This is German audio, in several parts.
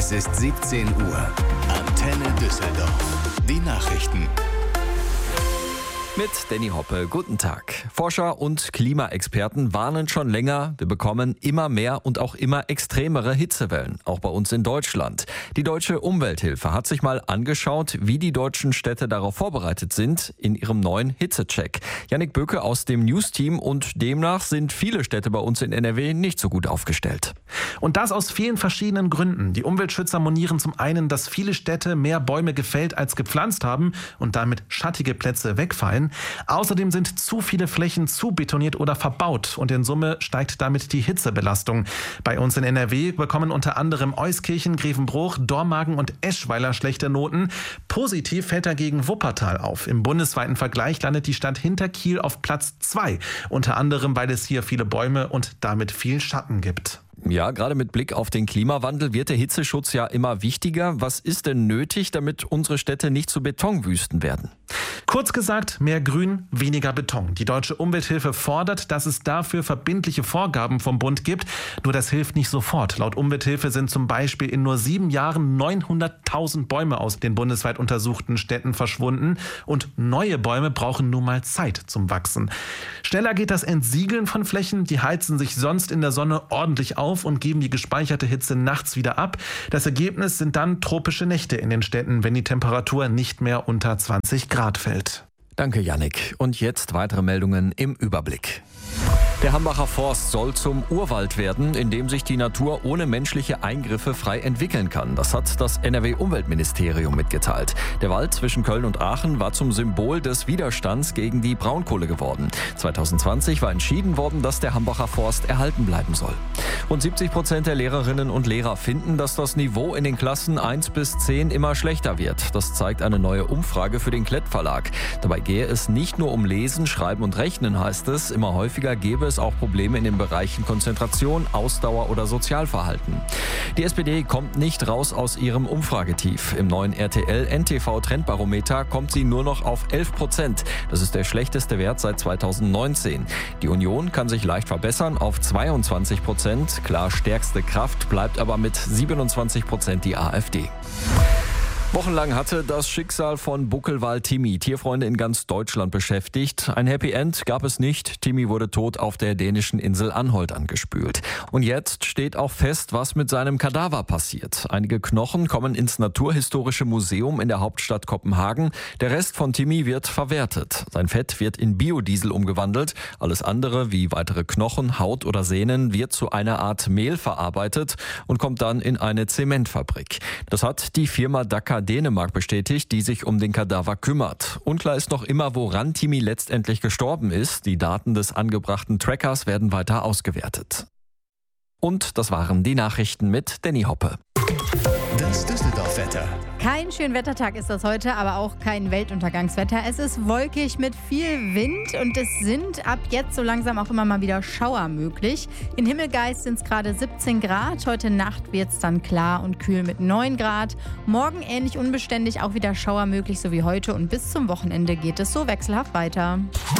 Es ist 17 Uhr. Antenne Düsseldorf. Die Nachrichten. Mit Danny Hoppe, guten Tag. Forscher und Klimaexperten warnen schon länger, wir bekommen immer mehr und auch immer extremere Hitzewellen, auch bei uns in Deutschland. Die Deutsche Umwelthilfe hat sich mal angeschaut, wie die deutschen Städte darauf vorbereitet sind in ihrem neuen Hitzecheck. Jannik Böcke aus dem News-Team, und demnach sind viele Städte bei uns in NRW nicht so gut aufgestellt. Und das aus vielen verschiedenen Gründen. Die Umweltschützer monieren zum einen, dass viele Städte mehr Bäume gefällt als gepflanzt haben und damit schattige Plätze wegfallen. Außerdem sind zu viele Flächen zu betoniert oder verbaut und in Summe steigt damit die Hitzebelastung. Bei uns in NRW bekommen unter anderem Euskirchen, Grevenbruch, Dormagen und Eschweiler schlechte Noten. Positiv fällt dagegen Wuppertal auf. Im bundesweiten Vergleich landet die Stadt hinter Kiel auf Platz 2. Unter anderem, weil es hier viele Bäume und damit viel Schatten gibt. Ja, gerade mit Blick auf den Klimawandel wird der Hitzeschutz ja immer wichtiger. Was ist denn nötig, damit unsere Städte nicht zu Betonwüsten werden? Kurz gesagt, mehr Grün, weniger Beton. Die Deutsche Umwelthilfe fordert, dass es dafür verbindliche Vorgaben vom Bund gibt. Nur das hilft nicht sofort. Laut Umwelthilfe sind zum Beispiel in nur 7 Jahren 900.000 Bäume aus den bundesweit untersuchten Städten verschwunden. Und neue Bäume brauchen nun mal Zeit zum Wachsen. Schneller geht das Entsiegeln von Flächen. Die heizen sich sonst in der Sonne ordentlich auf und geben die gespeicherte Hitze nachts wieder ab. Das Ergebnis sind dann tropische Nächte in den Städten, wenn die Temperatur nicht mehr unter 20 Grad fällt. Danke, Jannik. Und jetzt weitere Meldungen im Überblick. Der Hambacher Forst soll zum Urwald werden, in dem sich die Natur ohne menschliche Eingriffe frei entwickeln kann. Das hat das NRW-Umweltministerium mitgeteilt. Der Wald zwischen Köln und Aachen war zum Symbol des Widerstands gegen die Braunkohle geworden. 2020 war entschieden worden, dass der Hambacher Forst erhalten bleiben soll. Rund 70% der Lehrerinnen und Lehrer finden, dass das Niveau in den Klassen 1 bis 10 immer schlechter wird. Das zeigt eine neue Umfrage für den Klett Verlag. Dabei gehe es nicht nur um Lesen, Schreiben und Rechnen, heißt es. Immer häufiger gebe es auch Probleme in den Bereichen Konzentration, Ausdauer oder Sozialverhalten. Die SPD kommt nicht raus aus ihrem Umfragetief. Im neuen RTL-NTV-Trendbarometer kommt sie nur noch auf 11%. Das ist der schlechteste Wert seit 2019. Die Union kann sich leicht verbessern auf 22%. Klar stärkste Kraft bleibt aber mit 27% die AfD. Wochenlang hatte das Schicksal von Buckelwal Timmy Tierfreunde in ganz Deutschland beschäftigt. Ein Happy End gab es nicht. Timmy wurde tot auf der dänischen Insel Anholt angespült. Und jetzt steht auch fest, was mit seinem Kadaver passiert. Einige Knochen kommen ins Naturhistorische Museum in der Hauptstadt Kopenhagen. Der Rest von Timmy wird verwertet. Sein Fett wird in Biodiesel umgewandelt. Alles andere, wie weitere Knochen, Haut oder Sehnen, wird zu einer Art Mehl verarbeitet und kommt dann in eine Zementfabrik. Das hat die Firma Daka Dänemark bestätigt, die sich um den Kadaver kümmert. Unklar ist noch immer, woran Timmy letztendlich gestorben ist. Die Daten des angebrachten Trackers werden weiter ausgewertet. Und das waren die Nachrichten mit Danny Hoppe. Das Düsseldorf-Wetter. Kein Schönwettertag ist das heute, aber auch kein Weltuntergangswetter. Es ist wolkig mit viel Wind und es sind ab jetzt so langsam auch immer mal wieder Schauer möglich. In Himmelgeist sind es gerade 17 Grad. Heute Nacht wird es dann klar und kühl mit 9 Grad. Morgen ähnlich unbeständig, auch wieder Schauer möglich, so wie heute. Und bis zum Wochenende geht es so wechselhaft weiter.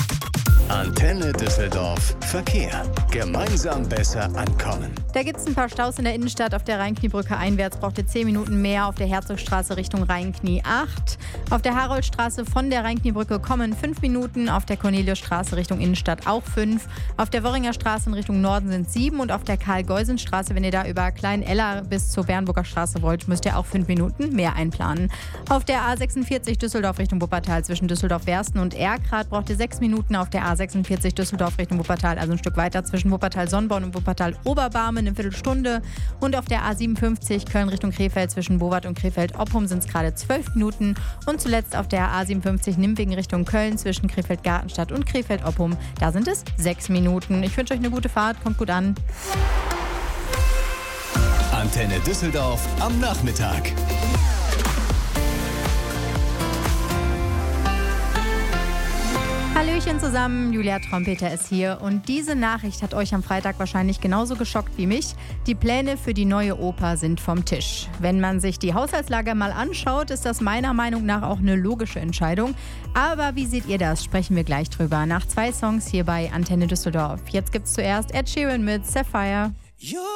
Antenne Düsseldorf. Verkehr. Gemeinsam besser ankommen. Da gibt es ein paar Staus in der Innenstadt. Auf der Rheinkniebrücke einwärts braucht ihr 10 Minuten mehr. Auf der Herzogstraße Richtung Rheinknie 8. Auf der Haroldstraße von der Rheinkniebrücke kommen 5 Minuten. Auf der Corneliusstraße Richtung Innenstadt auch 5. Auf der Worringer Straße in Richtung Norden sind 7. Und auf der Karl-Geusen-Straße, wenn ihr da über Klein-Eller bis zur Bernburger Straße wollt, müsst ihr auch 5 Minuten mehr einplanen. Auf der A46 Düsseldorf Richtung Wuppertal zwischen Düsseldorf-Wersten und Erkrath braucht ihr 6 Minuten. Auf der A46 Düsseldorf Richtung Wuppertal, also ein Stück weiter zwischen Wuppertal-Sonnborn und Wuppertal-Oberbarmen, eine Viertelstunde. Und auf der A57 Köln Richtung Krefeld zwischen Bowart und Krefeld-Oppum sind es gerade 12 Minuten. Und zuletzt auf der A57 Nimwegen Richtung Köln zwischen Krefeld-Gartenstadt und Krefeld-Oppum, da sind es 6 Minuten. Ich wünsche euch eine gute Fahrt, kommt gut an. Antenne Düsseldorf am Nachmittag. Hallöchen zusammen, Julia Trompeter ist hier und diese Nachricht hat euch am Freitag wahrscheinlich genauso geschockt wie mich. Die Pläne für die neue Oper sind vom Tisch. Wenn man sich die Haushaltslage mal anschaut, ist das meiner Meinung nach auch eine logische Entscheidung. Aber wie seht ihr das? Sprechen wir gleich drüber. Nach 2 Songs hier bei Antenne Düsseldorf. Jetzt gibt's zuerst Ed Sheeran mit Sapphire.